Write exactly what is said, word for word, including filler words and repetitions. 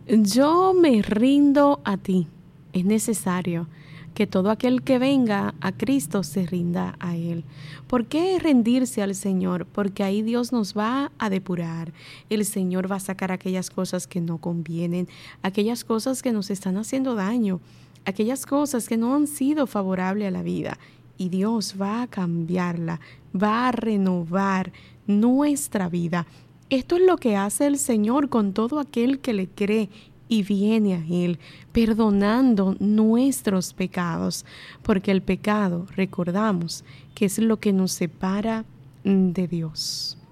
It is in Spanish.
Yo me rindo a ti. Es necesario que todo aquel que venga a Cristo se rinda a Él. ¿Por qué rendirse al Señor? Porque ahí Dios nos va a depurar. El Señor va a sacar aquellas cosas que no convienen, aquellas cosas que nos están haciendo daño, aquellas cosas que no han sido favorables a la vida. Y Dios va a cambiarla, va a renovar nuestra vida. Esto es lo que hace el Señor con todo aquel que le cree y viene a Él, perdonando nuestros pecados, porque el pecado, recordamos, que es lo que nos separa de Dios.